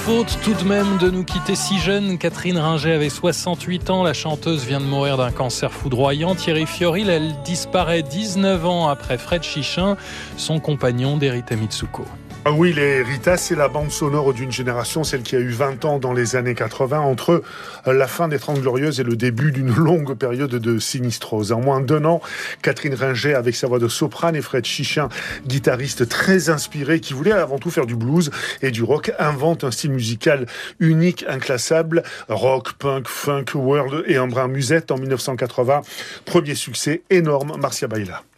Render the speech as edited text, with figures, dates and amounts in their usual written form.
faute tout de même de nous quitter si jeune. Catherine Ringer avait 68 ans. La chanteuse vient de mourir d'un cancer foudroyant. Thierry Fioril, elle disparaît 19 ans après Fred Chichin, son compagnon d'Erita Mitsuko. Ah oui, les Rita, c'est la bande sonore d'une génération, celle qui a eu 20 ans dans les années 80, entre la fin des 30 Glorieuses et le début d'une longue période de sinistrose. En moins d'1 an, Catherine Ringer, avec sa voix de soprane, et Fred Chichin, guitariste très inspiré, qui voulait avant tout faire du blues et du rock, invente un style musical unique, inclassable, rock, punk, funk, world et un brin musette en 1980. Premier succès énorme, Marcia Baila.